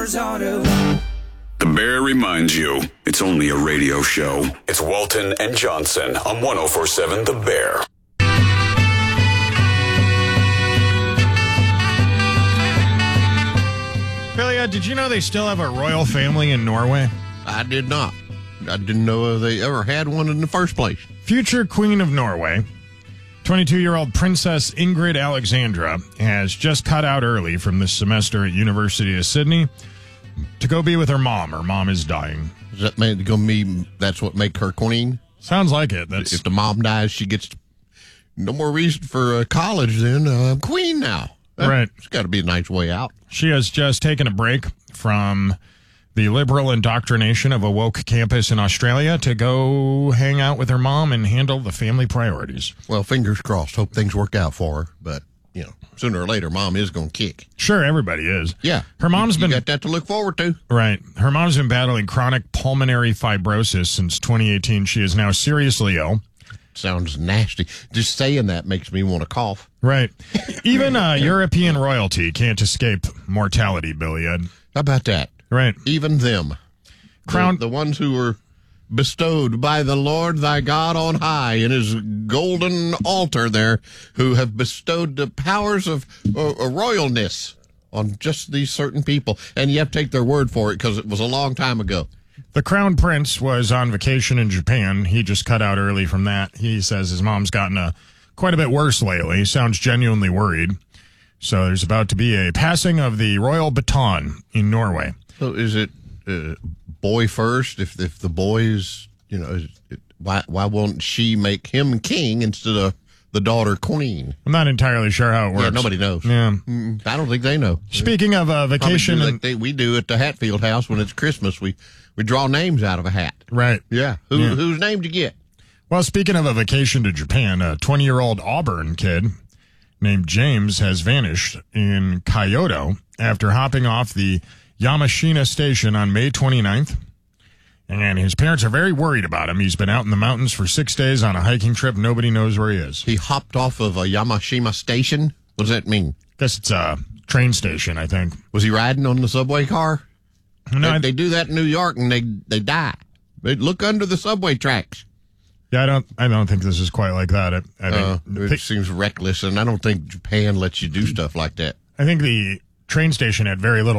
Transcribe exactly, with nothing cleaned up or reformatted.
Farmers Auto. The Bear reminds you, it's only a radio show. It's Walton and Johnson on one oh four point seven The Bear. Billy, did you know they still have a royal family in Norway? I did not. I didn't know they ever had one in the first place. Future Queen of Norway, twenty-two-year-old Princess Ingrid Alexandra, has just cut out early from this semester at University of Sydney to go be with her mom. Her mom is dying. Does that mean gonna mean that's what make her queen? Sounds like it. That's If the mom dies, she gets no more reason for uh, college. Then uh, I'm queen now. Right. It's got to be a nice way out. She has just taken a break from the liberal indoctrination of a woke campus in Australia to go hang out with her mom and handle the family priorities. Well, fingers crossed. Hope things work out for her. But, you know, sooner or later, mom is going to kick. Sure, everybody is. Yeah. Her mom's you, been... You got that to look forward to. Right. Her mom's been battling chronic pulmonary fibrosis since twenty eighteen. She is now seriously ill. Sounds nasty. Just saying that makes me want to cough. Right. Even uh, European royalty can't escape mortality, Billy Ed. How about that? Right. Even them. Crown... The, the ones who were bestowed by the Lord thy God on high in his golden altar there, who have bestowed the powers of uh, royalness on just these certain people. And you have to take their word for it because it was a long time ago. The Crown Prince was on vacation in Japan. He just cut out early from that. He says his mom's gotten a, quite a bit worse lately. He sounds genuinely worried. So there's about to be a passing of the royal baton in Norway. So is it uh, boy first? If if the boys, you know, it, why why won't she make him king instead of the daughter queen? I'm not entirely sure how it works. Yeah, nobody knows. Yeah. Mm, I don't think they know. Speaking of uh, vacation... do and, like they, we do at the Hatfield house when it's Christmas. We, we draw names out of a hat. Right. Yeah. Who, Yeah. Whose name did you get? Well, speaking of a vacation to Japan, a twenty-year-old Auburn kid named James has vanished in Kyoto after hopping off the Yamashina station on May twenty-ninth. And his parents are very worried about him. He's been out in the mountains for six days on a hiking trip. Nobody knows where he is. He hopped off of a Yamashima station? What does that mean? Guess it's a train station, I think. Was he riding on the subway car? No, they, I, they do that in New York and they they die. They look under the subway tracks. yeah, I don't. I don't think this is quite like that. I, I Uh, think. it seems reckless, and I don't think Japan lets you do stuff like that. I think the train station had very little